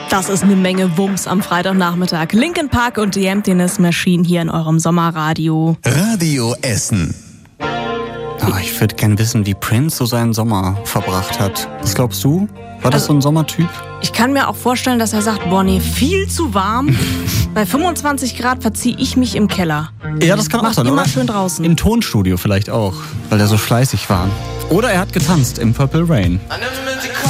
Das ist eine Menge Wumms am Freitagnachmittag. Linkin Park und The Emptiness Machine hier in eurem Sommerradio. Radio Essen. Ich würde gern wissen, wie Prince so seinen Sommer verbracht hat. Was glaubst du? War das so ein Sommertyp? Ich kann mir auch vorstellen, dass er sagt, boah, nee, viel zu warm. Bei 25 Grad verziehe ich mich im Keller. Ja, das kann auch sein, immer oder? schön draußen. Im Tonstudio vielleicht auch, weil er so fleißig war. Oder er hat getanzt im Purple Rain.